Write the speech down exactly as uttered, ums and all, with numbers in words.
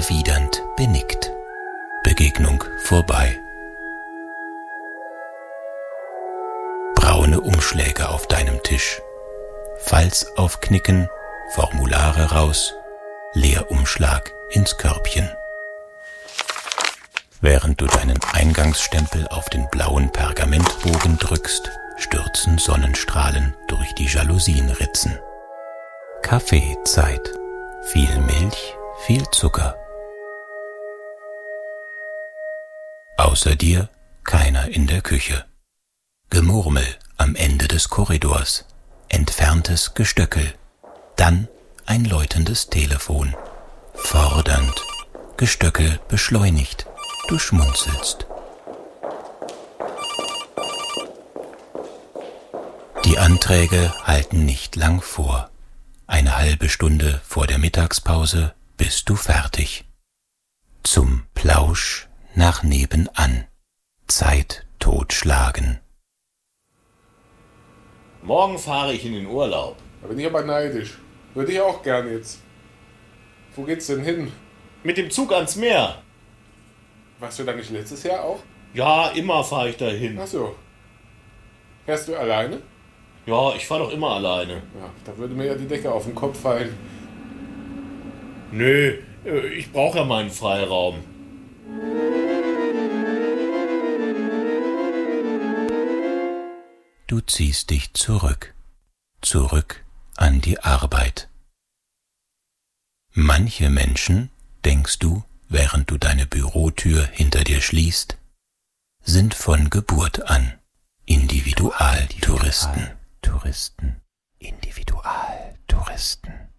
erwidernd benickt. Begegnung vorbei. Braune Umschläge auf deinem Tisch. Falls aufknicken, Formulare raus, Leerumschlag ins Körbchen. Während du deinen Eingangsstempel auf den blauen Pergamentbogen drückst, stürzen Sonnenstrahlen durch die Jalousienritzen. Kaffeezeit. Viel Milch, viel Zucker. Außer dir keiner in der Küche. Gemurmel am Ende des Korridors. Entferntes Gestöckel. Dann ein läutendes Telefon. Fordernd. Gestöckel beschleunigt. Du schmunzelst. Die Anträge halten nicht lang vor. Eine halbe Stunde vor der Mittagspause bist du fertig. Zum Plausch nach nebenan. Zeit totschlagen. Morgen fahre ich in den Urlaub. Da bin ich aber neidisch. Würde ich auch gern jetzt. Wo geht's denn hin? Mit dem Zug ans Meer. Warst du da nicht letztes Jahr auch? Ja, immer fahre ich dahin. Ach so. Fährst du alleine? Ja, ich fahre doch immer alleine. Ja, da würde mir ja die Decke auf den Kopf fallen. Nö, ich brauche ja meinen Freiraum. Du ziehst dich zurück. Zurück an die Arbeit. Manche Menschen, denkst du, während du deine Bürotür hinter dir schließt, sind von Geburt an Individualtouristen. Touristen. Individualtouristen.